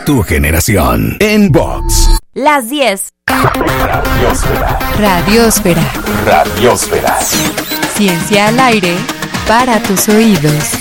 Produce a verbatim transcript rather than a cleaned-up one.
tu generación. En Box. Las diez. Radiosfera. Radiosfera. Radiosfera. Ciencia al aire para tus oídos.